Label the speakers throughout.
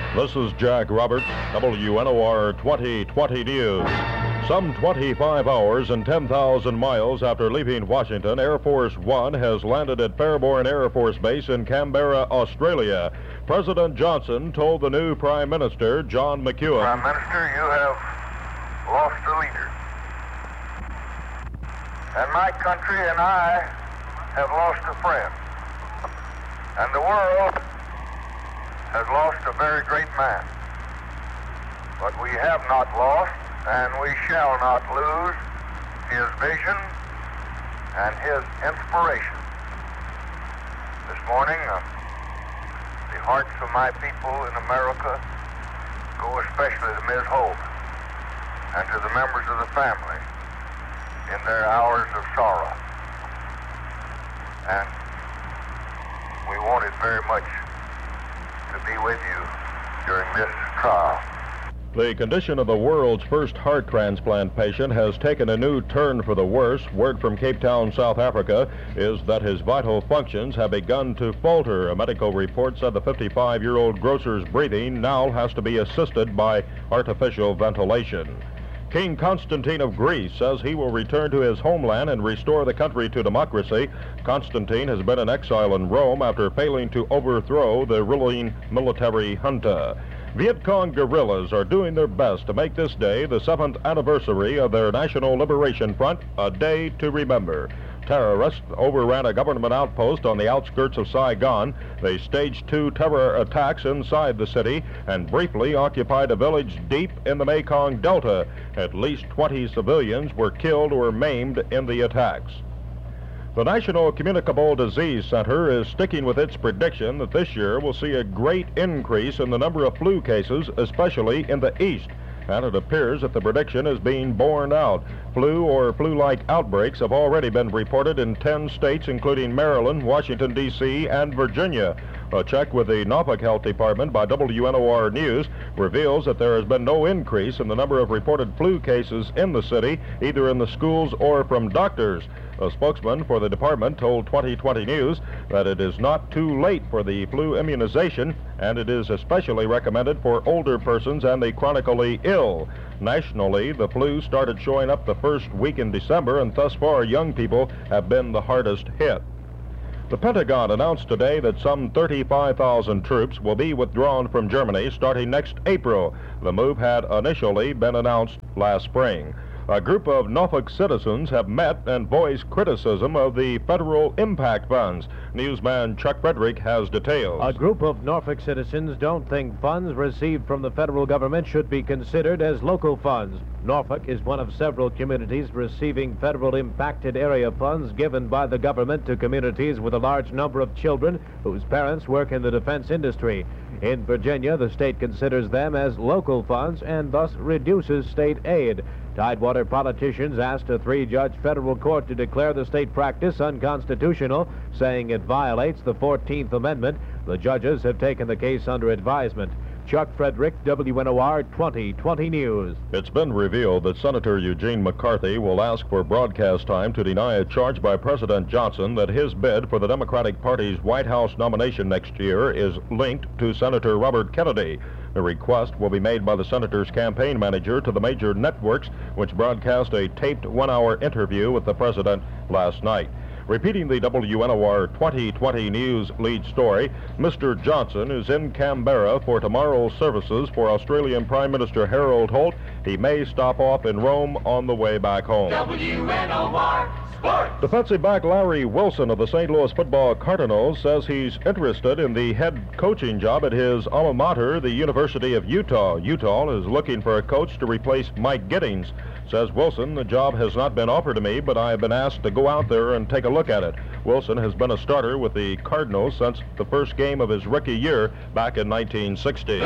Speaker 1: This is Jack Roberts, WNOR 2020 News. Some 25 hours and 10,000 miles after leaving Washington, Air Force One has landed at Fairborn Air Force Base in Canberra, Australia. President Johnson told the new Prime Minister, John McEwen,
Speaker 2: Prime Minister, you have lost a leader. And my country and I have lost a friend. And the world has lost a very great man. But we have not lost, and we shall not lose, his vision and his inspiration. This morning, the hearts of my people in America go especially to Ms. Holt and to the members of the family in their hours of sorrow. And we wanted very much to be with you during this trial.
Speaker 1: the condition of the world's first heart transplant patient has taken a new turn for the worse. Word from Cape Town, South Africa, is that his vital functions have begun to falter. A medical report said the 55-year-old grocer's breathing now has to be assisted by artificial ventilation. King Constantine of Greece says he will return to his homeland and restore the country to democracy. Constantine has been in exile in Rome after failing to overthrow the ruling military junta. Viet Cong guerrillas are doing their best to make this day, the 7th anniversary of their National Liberation Front, a day to remember. Terrorists overran a government outpost on the outskirts of Saigon. They staged 2 terror attacks inside the city and briefly occupied a village deep in the Mekong Delta. At least 20 civilians were killed or maimed in the attacks. The National Communicable Disease Center is sticking with its prediction that this year will see a great increase in the number of flu cases, especially in the East. And it appears that the prediction is being borne out. Flu or flu-like outbreaks have already been reported in 10 states, including Maryland, Washington, D.C., and Virginia. A check with the Norfolk Health Department by WNOR News reveals that there has been no increase in the number of reported flu cases in the city, either in the schools or from doctors. A spokesman for the department told 2020 News that it is not too late for the flu immunization, and it is especially recommended for older persons and the chronically ill. Nationally, the flu started showing up the first week in December, and thus far, young people have been the hardest hit. The Pentagon announced today that some 35,000 troops will be withdrawn from Germany starting next April. The move had initially been announced last spring. A group of Norfolk citizens have met and voiced criticism of the federal impact funds. Newsman Chuck Frederick has details.
Speaker 3: A group of Norfolk citizens don't think funds received from the federal government should be considered as local funds. Norfolk is one of several communities receiving federal impacted area funds given by the government to communities with a large number of children whose parents work in the defense industry. In Virginia, the state considers them as local funds and thus reduces state aid. Tidewater politicians asked a 3-judge federal court to declare the state practice unconstitutional, saying it violates the 14th Amendment. The judges have taken the case under advisement. Chuck Frederick, WNOR 2020 News.
Speaker 1: It's been revealed that Senator Eugene McCarthy will ask for broadcast time to deny a charge by President Johnson that his bid for the Democratic Party's White House nomination next year is linked to Senator Robert Kennedy. The request will be made by the senator's campaign manager to the major networks, which broadcast a taped 1-hour interview with the president last night. Repeating the WNOR 2020 News lead story, Mr. Johnson is in Canberra for tomorrow's services for Australian Prime Minister Harold Holt. He may stop off in Rome on the way back home.
Speaker 4: WNOR Sports.
Speaker 1: Defensive back Larry Wilson of the St. Louis Football Cardinals says he's interested in the head coaching job at his alma mater, the University of Utah. Utah is looking for a coach to replace Mike Giddings. Says Wilson, the job has not been offered to me, but I have been asked to go out there and take a look at it. Wilson has been a starter with the Cardinals since the first game of his rookie year back in 1960.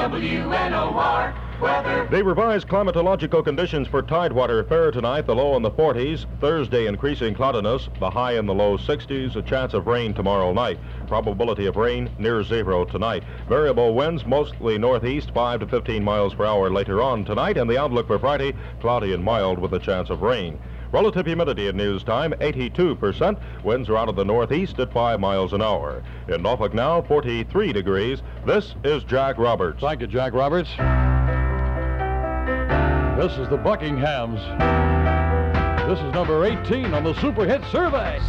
Speaker 4: WNOR weather.
Speaker 1: The revised climatological conditions for Tidewater Fair tonight, the low in the 40s. Thursday, increasing cloudiness, the high in the low 60s. A chance of rain tomorrow night. Probability of rain near 0 tonight. Variable winds, mostly northeast, 5 to 15 miles per hour later on tonight. And the outlook for Friday, cloudy and mild with a chance of rain. Relative humidity at news time, 82%. Winds are out of the northeast at 5 miles an hour. In Norfolk now, 43 degrees. This is Jack Roberts.
Speaker 5: Thank you, Jack Roberts. This is the Buckinghams. This is number 18 on the Super Hit Survey.